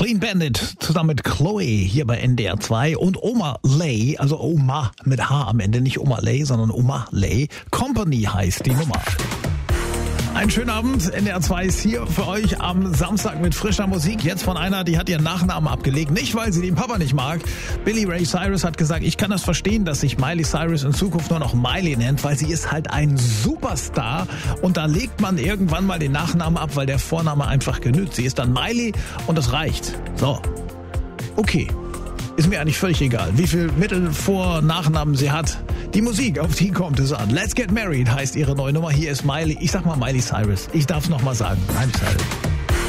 Clean Bandit zusammen mit Chloe hier bei NDR 2 und Oma Lay, also Oma mit H am Ende, nicht Oma Lay, sondern Oma Lay. Company heißt die Nummer. Einen schönen Abend, NDR 2 ist hier für euch am Samstag mit frischer Musik. Jetzt von einer, die hat ihren Nachnamen abgelegt, nicht weil sie den Papa nicht mag. Billy Ray Cyrus hat gesagt, ich kann das verstehen, dass sich Miley Cyrus in Zukunft nur noch Miley nennt, weil sie ist halt ein Superstar und da legt man irgendwann mal den Nachnamen ab, weil der Vorname einfach genügt. Sie ist dann Miley und das reicht. So, okay. Ist mir eigentlich völlig egal, wie viel Mittel, Vor-, Nachnamen sie hat. Die Musik, auf die kommt es an. Let's Get Married heißt ihre neue Nummer. Hier ist Miley, ich sag mal Miley Cyrus. Ich darf es nochmal sagen. Miley Cyrus.